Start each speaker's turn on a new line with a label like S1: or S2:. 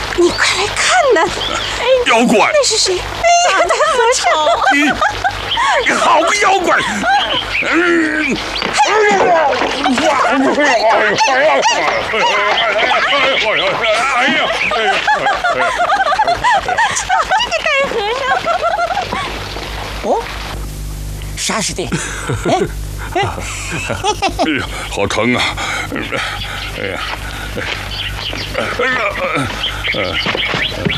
S1: 你快来看呐！
S2: 妖怪！
S1: 那是谁？哎呀，大和尚！
S2: 你好个妖怪！
S1: 大和尚！哦，啥事的？
S2: 哎呀，好疼啊！哎呀，